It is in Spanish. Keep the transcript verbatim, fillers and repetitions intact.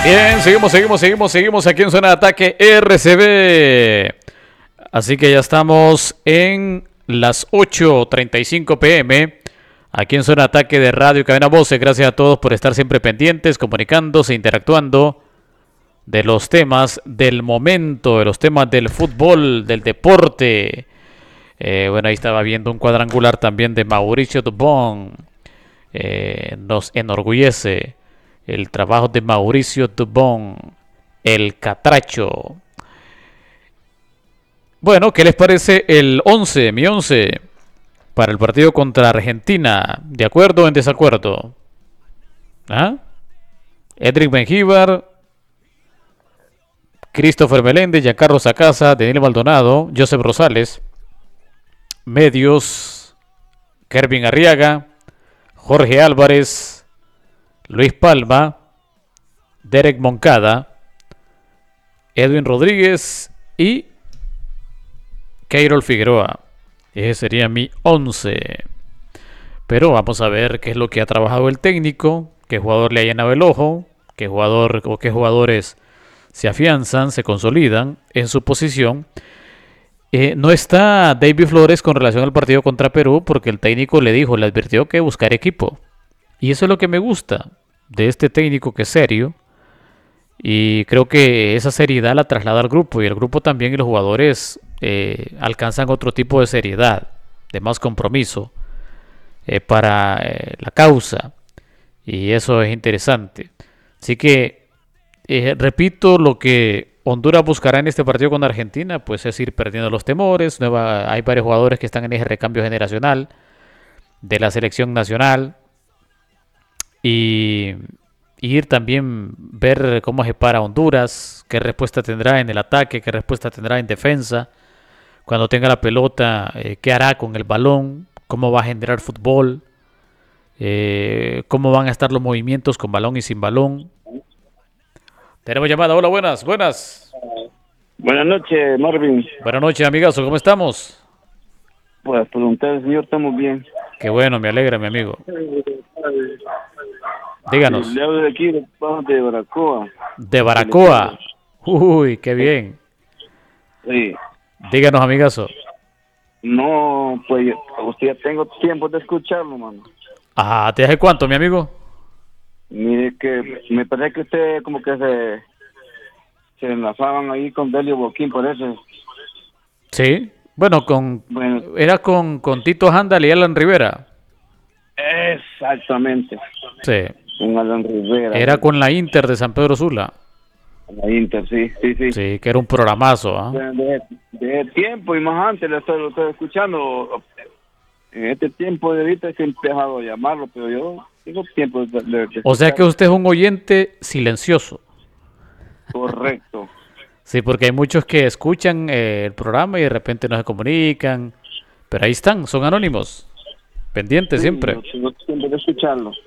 Bien, seguimos, seguimos, seguimos, seguimos aquí en Zona de Ataque R C B. Así que ya estamos en las ocho treinta y cinco pm. Aquí en Zona de Ataque de Radio Cadena Voces. Gracias a todos por estar siempre pendientes, comunicándose, interactuando de los temas del momento, de los temas del fútbol, del deporte. Eh, bueno, ahí estaba viendo un cuadrangular también de Mauricio Dubón. Eh, nos enorgullece el trabajo de Mauricio Dubón, el catracho. Bueno, ¿qué les parece el once, mi once, para el partido contra Argentina? ¿De acuerdo o en desacuerdo? ¿Ah? Edric Mengíbar, Christopher Meléndez, Giancarlo Sacasa, Daniel Maldonado, Joseph Rosales, medios, Kervin Arriaga, Jorge Álvarez, Luis Palma, Derek Moncada, Edwin Rodríguez y Keirol Figueroa. Ese sería mi once. Pero vamos a ver qué es lo que ha trabajado el técnico, qué jugador le ha llenado el ojo, qué jugador o qué jugadores se afianzan, se consolidan en su posición. Eh, no está David Flores con relación al partido contra Perú porque el técnico le dijo, le advirtió que buscar equipo. Y eso es lo que me gusta de este técnico, que es serio. Y creo que esa seriedad la traslada al grupo. Y el grupo también y los jugadores eh, alcanzan otro tipo de seriedad, de más compromiso eh, para eh, la causa. Y eso es interesante. Así que, eh, repito, lo que Honduras buscará en este partido con Argentina, pues es ir perdiendo los temores. Nueva, hay varios jugadores que están en ese recambio generacional de la selección nacional. Y, y ir también ver cómo se para Honduras, qué respuesta tendrá en el ataque, qué respuesta tendrá en defensa. Cuando tenga la pelota, eh, qué hará con el balón, cómo va a generar fútbol, eh, cómo van a estar los movimientos con balón y sin balón. Tenemos llamada. Hola, buenas, buenas. Buenas noches, Marvin. Buenas noches, amigazo, ¿cómo estamos? Pues preguntar, señor, estamos bien. Qué bueno, me alegra, mi amigo. Díganos. Le hablo de aquí, de, de Baracoa. De Baracoa. Uy, qué bien. Sí. Díganos, amigazo. No, pues usted ya tengo tiempo de escucharlo, mano. Ah, ¿te hace cuánto, mi amigo? Mire que me parece que usted como que se se enlazaban ahí con Delio Boquín, por eso. Sí. Bueno, con Bueno, era con, con Tito Handal y Alan Rivera. exactamente. Sí. Con Alan Rivera. Era con la Inter de San Pedro Sula. La Inter, sí, sí, sí. Sí, que era un programazo, ¿ah? De, de, de tiempo y más antes lo estoy, lo estoy escuchando. En este tiempo de ahorita es que he empezado a llamarlo, pero yo tengo tiempo de, de, de O sea que usted es un oyente silencioso. Correcto. Sí, porque hay muchos que escuchan eh, el programa y de repente no se comunican. Pero ahí están, son anónimos. Pendientes Sí, siempre. yo tengo tiempo de escucharlo.